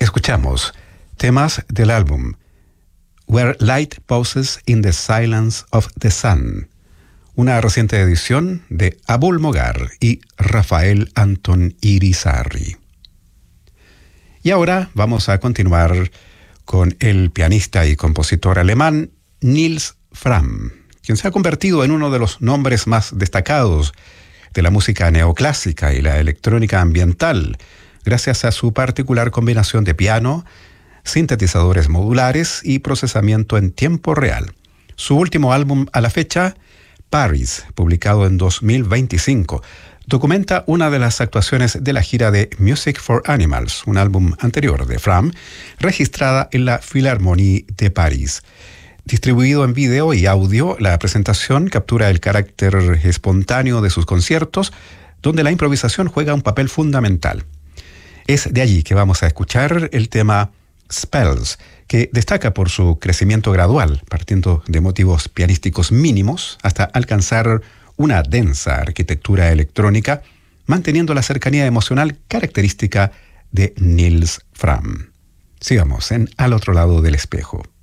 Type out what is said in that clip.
Escuchamos temas del álbum Where Light Pauses in the Silence of the Sun, una reciente edición de Abul Mogar y Rafael Anton Irizarry. Y ahora vamos a continuar con el pianista y compositor alemán Nils Frahm, quien se ha convertido en uno de los nombres más destacados de la música neoclásica y la electrónica ambiental, gracias a su particular combinación de piano, sintetizadores modulares y procesamiento en tiempo real. Su último álbum a la fecha, Paris, publicado en 2025, documenta una de las actuaciones de la gira de Music for Animals, un álbum anterior de Frahm, registrada en la Philharmonie de París. Distribuido en video y audio, la presentación captura el carácter espontáneo de sus conciertos, donde la improvisación juega un papel fundamental. Es de allí que vamos a escuchar el tema Spells, que destaca por su crecimiento gradual, partiendo de motivos pianísticos mínimos hasta alcanzar una densa arquitectura electrónica, manteniendo la cercanía emocional característica de Nils Frahm. Sigamos en Al otro lado del espejo.